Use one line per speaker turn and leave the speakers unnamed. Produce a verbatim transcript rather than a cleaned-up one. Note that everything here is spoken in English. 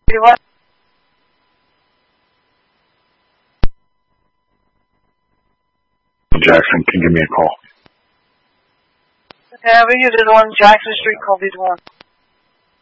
eighty-one.
Jackson can give me a call.
Yeah, we needed one Jackson Street, call B one.